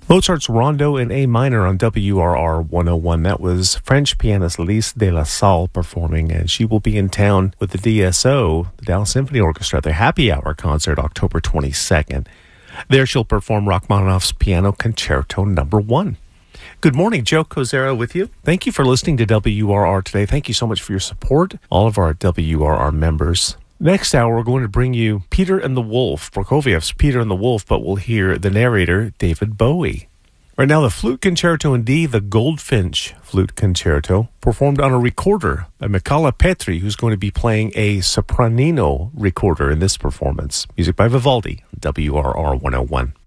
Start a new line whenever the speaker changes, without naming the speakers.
Mozart's Rondo in A minor on WRR 101. That was French pianist Lise de la Salle performing, and she will be in town with the DSO, the Dallas Symphony Orchestra, at their Happy Hour concert October 22nd. There she'll perform Rachmaninoff's Piano Concerto No. 1. Good morning, Joe Kozera with you. Thank you for listening to WRR today. Thank you so much for your support, all of our WRR members. Next hour, we're going to bring you Peter and the Wolf, Prokofiev's Peter and the Wolf, but we'll hear the narrator, David Bowie. Right now, the Flute Concerto in D, the Goldfinch Flute Concerto, performed on a recorder by Michala Petri, who's going to be playing a sopranino recorder in this performance. Music by Vivaldi, WRR 101.